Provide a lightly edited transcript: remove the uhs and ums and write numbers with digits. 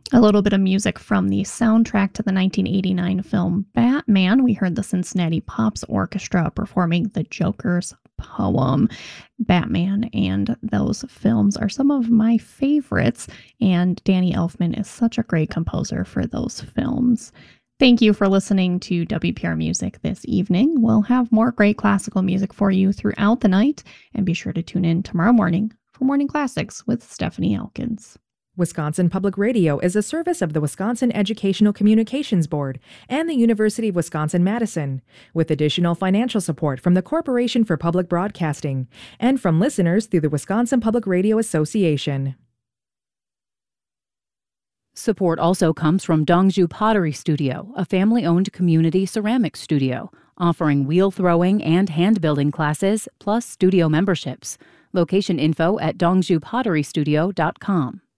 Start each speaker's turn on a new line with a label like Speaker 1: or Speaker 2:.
Speaker 1: A little bit of music from the soundtrack to the 1989 film Batman. We heard the Cincinnati Pops Orchestra performing the Joker's poem. Batman and those films are some of my favorites, and Danny Elfman is such a great composer for those films. Thank you for listening to WPR Music this evening. We'll have more great classical music for you throughout the night, and be sure to tune in tomorrow morning for Morning Classics with Stephanie Elkins.
Speaker 2: Wisconsin Public Radio is a service of the Wisconsin Educational Communications Board and the University of Wisconsin-Madison, with additional financial support from the Corporation for Public Broadcasting and from listeners through the Wisconsin Public Radio Association.
Speaker 3: Support also comes from Dongju Pottery Studio, a family-owned community ceramics studio, offering wheel throwing and hand-building classes, plus studio memberships. Location info at dongjupotterystudio.com.